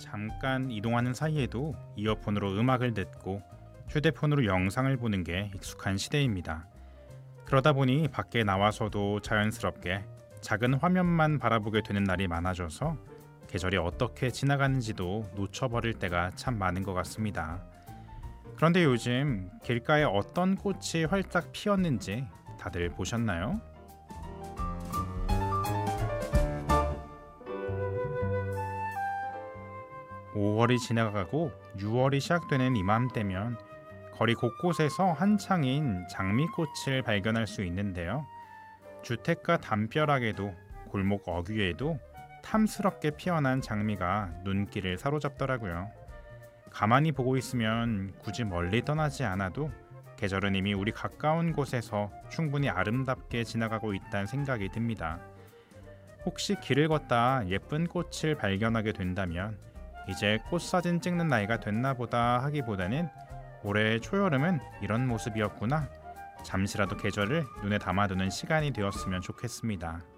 잠깐 이동하는 사이에도 이어폰으로 음악을 듣고 휴대폰으로 영상을 보는 게 익숙한 시대입니다. 그러다 보니 밖에 나와서도 자연스럽게 작은 화면만 바라보게 되는 날이 많아져서 계절이 어떻게 지나가는지도 놓쳐버릴 때가 참 많은 것 같습니다. 그런데 요즘 길가에 어떤 꽃이 활짝 피었는지 다들 보셨나요? 5월이 지나가고 6월이 시작되는 이맘때면 거리 곳곳에서 한창인 장미꽃을 발견할 수 있는데요. 주택가 담벼락에도 골목 어귀에도 탐스럽게 피어난 장미가 눈길을 사로잡더라고요. 가만히 보고 있으면 굳이 멀리 떠나지 않아도 계절은 이미 우리 가까운 곳에서 충분히 아름답게 지나가고 있다는 생각이 듭니다. 혹시 길을 걷다 예쁜 꽃을 발견하게 된다면 이제 꽃사진 찍는 나이가 됐나 보다 하기보다는 올해의 초여름은 이런 모습이었구나, 잠시라도 계절을 눈에 담아두는 시간이 되었으면 좋겠습니다.